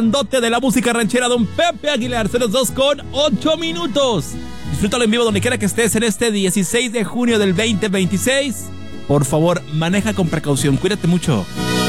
Dote de la música ranchera, don Pepe Aguilar, 02:08. Disfrútalo en vivo donde quiera que estés en este 16 de junio del 2026. Por favor, maneja con precaución, cuídate mucho.